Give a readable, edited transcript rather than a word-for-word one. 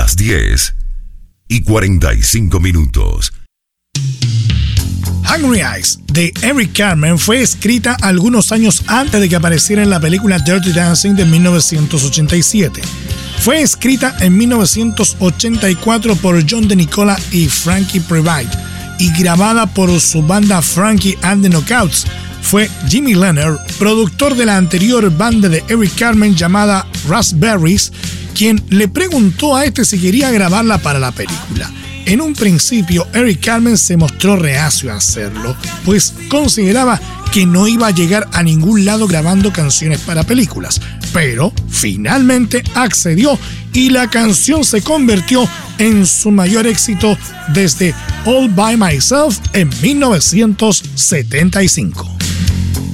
las 10:45. Hungry Eyes de Eric Carmen fue escrita algunos años antes de que apareciera en la película Dirty Dancing de 1987. Fue escrita en 1984 por John DeNicola y Frankie Previte y grabada por su banda Frankie and the Knockouts. Fue Jimmy Leonard, productor de la anterior banda de Eric Carmen llamada Raspberries, quien le preguntó a este si quería grabarla para la película. En un principio, Eric Carmen se mostró reacio a hacerlo, pues consideraba que no iba a llegar a ningún lado grabando canciones para películas, pero finalmente accedió y la canción se convirtió en su mayor éxito desde All By Myself en 1975.